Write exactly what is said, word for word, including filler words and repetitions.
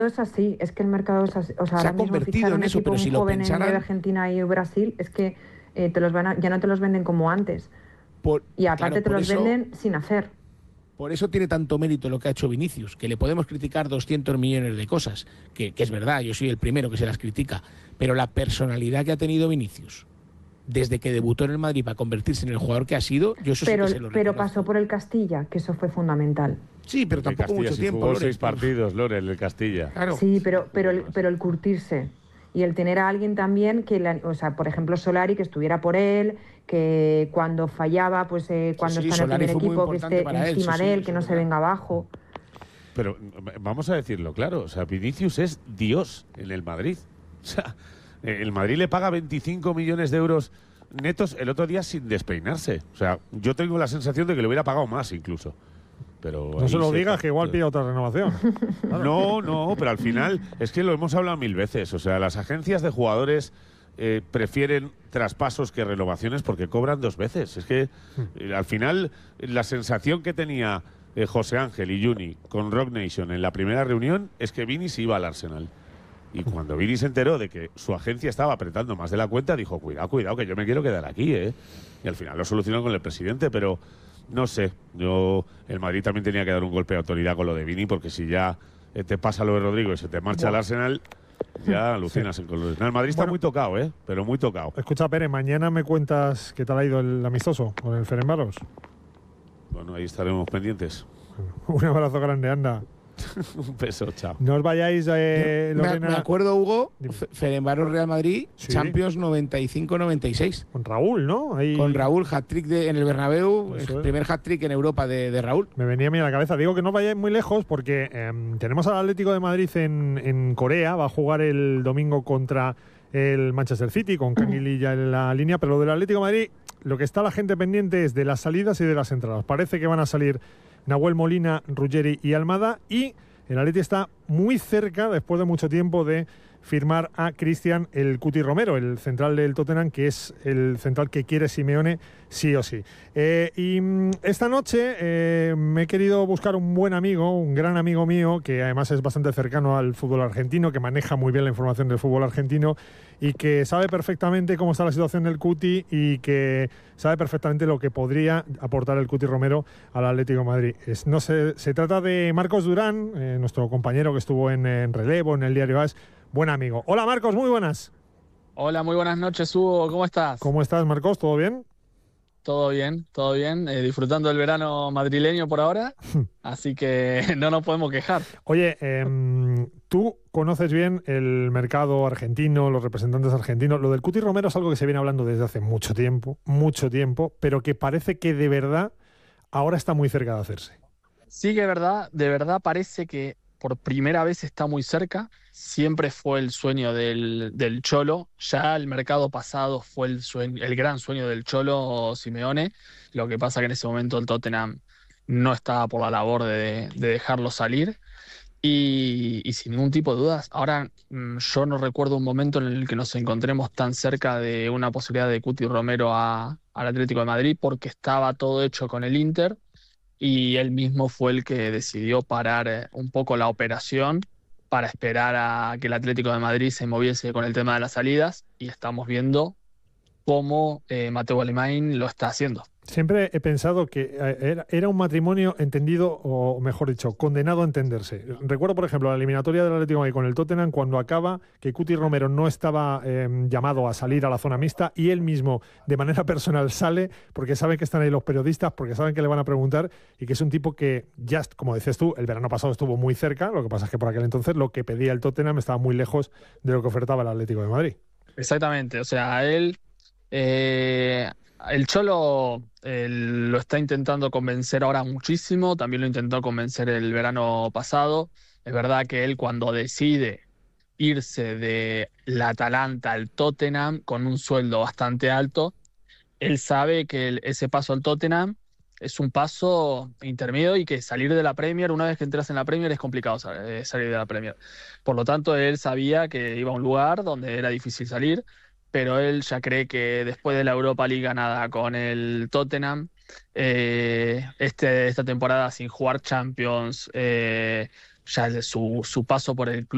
es así, es que el mercado es así. O sea, Se ahora ha mismo convertido fichar en un eso, equipo pero muy si lo joven en de pensaran... Argentina y Brasil, es que eh, te los van a- ya no te los venden como antes. Por, Y claro, aparte te por los eso, venden sin hacer. por eso tiene tanto mérito lo que ha hecho Vinicius, que le podemos criticar doscientos millones de cosas, que, que es verdad, yo soy el primero que se las critica, pero la personalidad que ha tenido Vinicius desde que debutó en el Madrid para convertirse en el jugador que ha sido, yo eso sí Pero, que se lo pero pasó reconozco. por el Castilla, que eso fue fundamental. Sí, pero El tampoco Castilla, mucho si tiempo, jugó Lore. seis partidos, Lore, el Castilla. Claro. Sí, pero, pero, jugó el, más. pero el curtirse y el tener a alguien también que, la- o sea, por ejemplo, Solari, que estuviera por él, que cuando fallaba, pues eh, Sí, cuando sí, está en el Solari primer fue muy equipo, que importante esté para él, sí, encima sí, de él, eso que es no se verdad. venga abajo. Pero vamos a decirlo claro, o sea, Vinicius es Dios en el Madrid. O sea, el Madrid le paga veinticinco millones de euros netos el otro día sin despeinarse. O sea, yo tengo la sensación de que le hubiera pagado más incluso. Pero No se lo ahí digas, que igual pide otra renovación. No, no, pero al final es que lo hemos hablado mil veces. O sea, las agencias de jugadores eh, prefieren traspasos que renovaciones porque cobran dos veces. Es que eh, al final la sensación que tenía eh, José Ángel y Juni con Rock Nation en la primera reunión es que Vini se iba al Arsenal. Y cuando Vini se enteró de que su agencia estaba apretando más de la cuenta, dijo, cuidado, cuidado, que yo me quiero quedar aquí, ¿eh? Y al final lo solucionó con el presidente, pero no sé. Yo, el Madrid también tenía que dar un golpe de autoridad con lo de Vini, porque si ya eh, te pasa lo de Rodrigo y se te marcha al Arsenal, ya alucinas en colores. No, el Madrid está Bueno. muy tocado, ¿eh? Pero muy tocado. Escucha, Pere, mañana me cuentas qué tal ha ido el amistoso con el Ferencváros. Bueno, ahí estaremos pendientes. Un abrazo grande, anda. Un beso, chao. No os vayáis, eh, Me, Lorena. me acuerdo, Hugo, Dime. Fe- Ferencváros Real Madrid, Sí. Champions noventa y cinco noventa y seis. Con Raúl, ¿no? Ahí Con Raúl, hat-trick de- en el Bernabéu, Eso el es. primer hat-trick en Europa de, de Raúl. me venía a mí a la cabeza. Digo que no os vayáis muy lejos porque em, tenemos al Atlético de Madrid en, en Corea. Va a jugar el domingo contra el Manchester City, con Canguililla en la línea. Pero lo del Atlético de Madrid, lo que está la gente pendiente es de las salidas y de las entradas. Parece que van a salir Nahuel Molina, Ruggeri y Almada. Y el Atleti está muy cerca, después de mucho tiempo, de firmar a Cristian el Cuti Romero, el central del Tottenham, que es el central que quiere Simeone sí o sí. Eh, y mm, esta noche eh, me he querido buscar un buen amigo, un gran amigo mío, que además es bastante cercano al fútbol argentino, que maneja muy bien la información del fútbol argentino y que sabe perfectamente cómo está la situación del Cuti y que sabe perfectamente lo que podría aportar el Cuti Romero al Atlético de Madrid. Es, no se, se trata de Marcos Durán, eh, nuestro compañero que estuvo en, en relevo en el diario A S, buen amigo. Hola Marcos, muy buenas. Hola, muy buenas noches, Hugo. ¿Cómo estás? ¿Cómo estás, Marcos? ¿Todo bien? Todo bien, todo bien. Eh, disfrutando del verano madrileño por ahora, así que no nos podemos quejar. Oye, em, tú conoces bien el mercado argentino, los representantes argentinos. Lo del Cuti Romero es algo que se viene hablando desde hace mucho tiempo, mucho tiempo, pero que parece que de verdad ahora está muy cerca de hacerse. Sí que es verdad, de verdad parece que por primera vez está muy cerca. Siempre fue el sueño del, del Cholo. Ya el mercado pasado fue el sueño, el gran sueño del Cholo Simeone. Lo que pasa que en ese momento el Tottenham no estaba por la labor de, de dejarlo salir. Y, y sin ningún tipo de dudas, ahora mm, yo no recuerdo un momento en el que nos encontremos tan cerca de una posibilidad de Cuti Romero a, al Atlético de Madrid, porque estaba todo hecho con el Inter y él mismo fue el que decidió parar eh, un poco la operación para esperar a que el Atlético de Madrid se moviese con el tema de las salidas, y estamos viendo cómo eh, Mateo Alemán lo está haciendo. Siempre he pensado que eh, era, era un matrimonio entendido, o mejor dicho, condenado a entenderse. Recuerdo, por ejemplo, la eliminatoria del Atlético de Madrid con el Tottenham, cuando acaba, que Cuti Romero no estaba eh, llamado a salir a la zona mixta y él mismo, de manera personal, sale porque saben que están ahí los periodistas, porque saben que le van a preguntar, y que es un tipo que ya, como dices tú, el verano pasado estuvo muy cerca. Lo que pasa es que por aquel entonces lo que pedía el Tottenham estaba muy lejos de lo que ofertaba el Atlético de Madrid. Exactamente, o sea, él, eh, el Cholo eh, lo está intentando convencer ahora muchísimo, también lo intentó convencer el verano pasado. Es verdad que él, cuando decide irse de la Atalanta al Tottenham con un sueldo bastante alto, él sabe que el- ese paso al Tottenham es un paso intermedio y que salir de la Premier, una vez que entras en la Premier, es complicado sal- eh, salir de la Premier. Por lo tanto, él sabía que iba a un lugar donde era difícil salir, pero él ya cree que después de la Europa League ganada con el Tottenham, eh, este, esta temporada sin jugar Champions, eh, ya el- su, su paso por el club